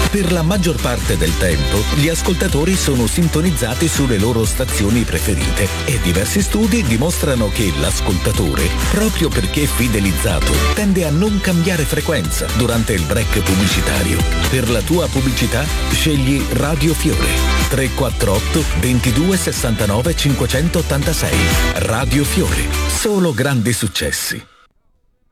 Per la maggior parte del tempo, gli ascoltatori sono sintonizzati sulle loro stazioni preferite e diversi studi dimostrano che l'ascoltatore, proprio perché fidelizzato, tende a non cambiare frequenza durante il break pubblicitario. Per la tua pubblicità, scegli Radio Fiore. 348 22 69 586. Radio Fiore. Solo grandi successi.